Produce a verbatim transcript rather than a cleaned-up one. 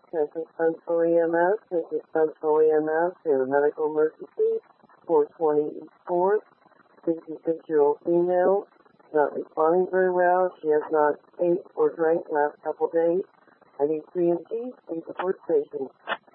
Texas Central E M S, Texas Central E M S, we have a medical emergency, four twenty East fourth, sixty-six-year-old female, not responding very well. She has not ate or drank last couple days. I need three M Ts, please support the patient.